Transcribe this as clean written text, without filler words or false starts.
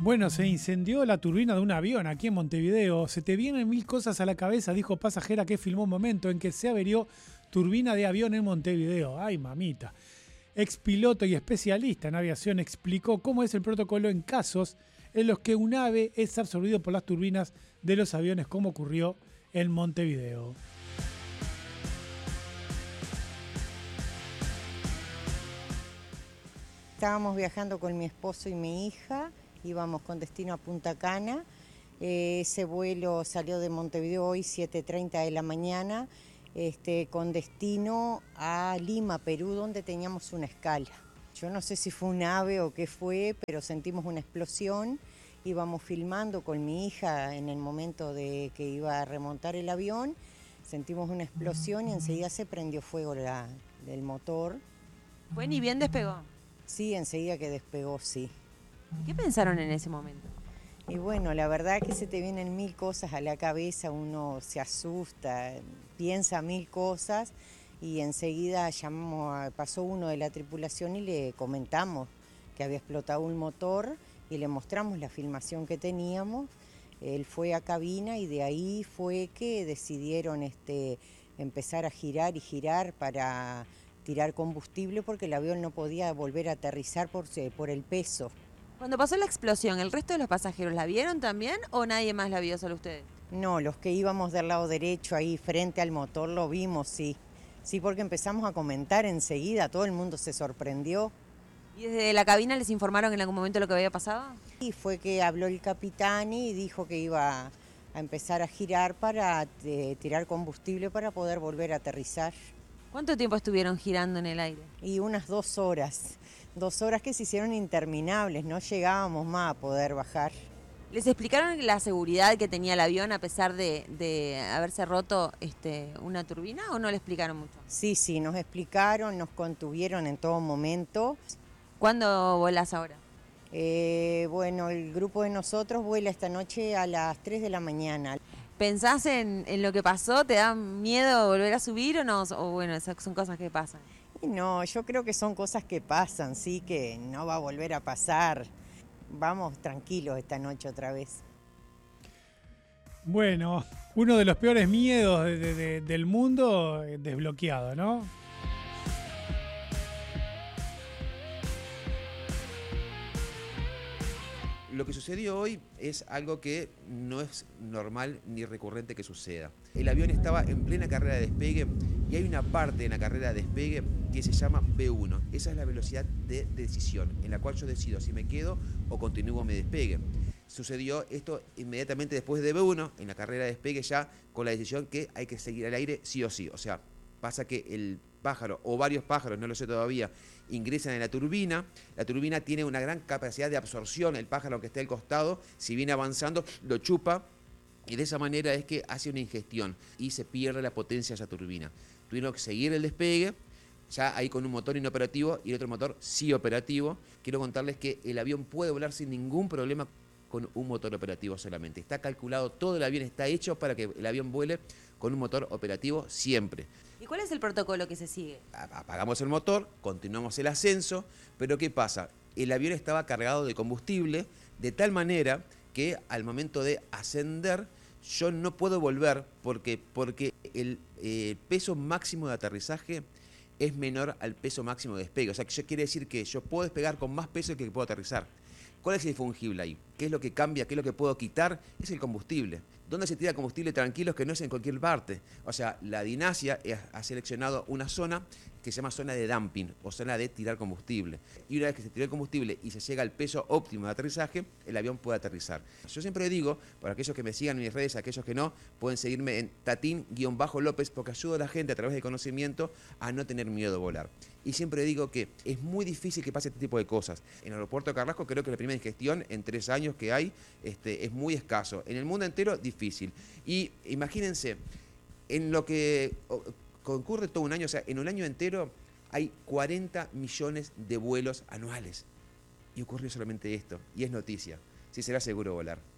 Bueno, se incendió la turbina de un avión aquí en Montevideo. Se te vienen mil cosas a la cabeza, dijo pasajera que filmó un momento en que se averió turbina de avión en Montevideo. Ay, mamita. Expiloto y especialista en aviación explicó cómo es el protocolo en casos en los que un ave es absorbido por las turbinas de los aviones, como ocurrió en Montevideo. Estábamos viajando con mi esposo y mi hija, íbamos con destino a Punta Cana. Ese vuelo salió de Montevideo hoy 7:30 de la mañana, con destino a Lima, Perú, donde teníamos una escala. Yo no sé si fue un ave o qué fue, pero sentimos una explosión. Íbamos filmando con mi hija en el momento de que iba a remontar el avión. Sentimos una explosión y enseguida se prendió fuego el motor. ¿Fue ni bien despegó? Sí, enseguida que despegó, sí. ¿Qué pensaron en ese momento? Y bueno, la verdad que se te vienen mil cosas a la cabeza, uno se asusta, piensa mil cosas y enseguida pasó uno de la tripulación y le comentamos que había explotado un motor y le mostramos la filmación que teníamos. Él fue a cabina y de ahí fue que decidieron empezar a girar y girar para tirar combustible porque el avión no podía volver a aterrizar por el peso. Cuando pasó la explosión, ¿el resto de los pasajeros la vieron también o nadie más la vio, solo ustedes? No, los que íbamos del lado derecho ahí frente al motor lo vimos, sí. Sí, porque empezamos a comentar enseguida, todo el mundo se sorprendió. ¿Y desde la cabina les informaron en algún momento lo que había pasado? Y fue que habló el capitán y dijo que iba a empezar a girar para tirar combustible para poder volver a aterrizar. ¿Cuánto tiempo estuvieron girando en el aire? Y unas 2 horas. 2 horas que se hicieron interminables, no llegábamos más a poder bajar. ¿Les explicaron la seguridad que tenía el avión a pesar de haberse roto una turbina o no le explicaron mucho? Sí, nos explicaron, nos contuvieron en todo momento. ¿Cuándo volás ahora? Bueno, el grupo de nosotros vuela esta noche a las 3 de la mañana. ¿Pensás en lo que pasó? ¿Te da miedo volver a subir o no? O bueno, esas son cosas que pasan. No, yo creo que son cosas que pasan, sí, que no va a volver a pasar. Vamos tranquilos esta noche otra vez. Bueno, uno de los peores miedos del mundo desbloqueado, ¿no? Lo que sucedió hoy es algo que no es normal ni recurrente que suceda. El avión estaba en plena carrera de despegue y hay una parte en la carrera de despegue que se llama V1. Esa es la velocidad de decisión, en la cual yo decido si me quedo o continúo mi despegue. Sucedió esto inmediatamente después de V1, en la carrera de despegue ya con la decisión que hay que seguir al aire sí o sí. O sea, pasa que el pájaro o varios pájaros, no lo sé todavía, ingresan en la turbina tiene una gran capacidad de absorción, el pájaro que esté al costado, si viene avanzando, lo chupa y de esa manera es que hace una ingestión y se pierde la potencia de esa turbina. Tuvieron que seguir el despegue, ya ahí con un motor inoperativo y el otro motor sí operativo. Quiero contarles que el avión puede volar sin ningún problema con un motor operativo solamente. Está calculado, todo el avión está hecho para que el avión vuele con un motor operativo siempre. ¿Y cuál es el protocolo que se sigue? Apagamos el motor, continuamos el ascenso, pero ¿qué pasa? El avión estaba cargado de combustible de tal manera que al momento de ascender yo no puedo volver porque el peso máximo de aterrizaje es menor al peso máximo de despegue. O sea, que eso quiere decir que yo puedo despegar con más peso que puedo aterrizar. ¿Cuál es el fungible ahí? ¿Qué es lo que cambia? ¿Qué es lo que puedo quitar? Es el combustible. ¿Dónde se tira combustible tranquilos que no es en cualquier parte? O sea, la DINASIA ha seleccionado una zona que se llama zona de dumping o zona de tirar combustible. Y una vez que se tiró el combustible y se llega al peso óptimo de aterrizaje, el avión puede aterrizar. Yo siempre digo, para aquellos que me sigan en mis redes, aquellos que no, pueden seguirme en Tatín-López porque ayudo a la gente a través del conocimiento a no tener miedo de volar. Y siempre digo que es muy difícil que pase este tipo de cosas. En el aeropuerto de Carrasco creo que la primera ingestión en 3 años que hay es muy escaso. En el mundo entero, difícil. Y imagínense, en lo que concurre todo un año, o sea, en un año entero hay 40 millones de vuelos anuales. Y ocurrió solamente esto, y es noticia. Sí será seguro volar.